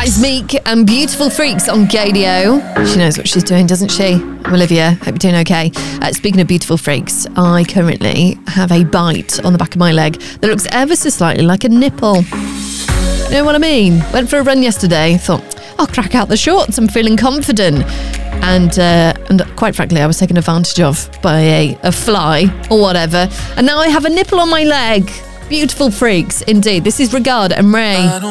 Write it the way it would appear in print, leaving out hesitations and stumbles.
That is Meek and Beautiful Freaks on Gadio. She knows what she's doing, doesn't she? I'm Olivia. Hope you're doing okay. Speaking of beautiful freaks, I currently have a bite on the back of my leg that looks ever so slightly like a nipple. You know what I mean? Went for a run yesterday. Thought, I'll crack out the shorts. I'm feeling confident. And quite frankly, I was taken advantage of by a fly or whatever. And now I have a nipple on my leg. Beautiful freaks, indeed. This is Regard and Ray.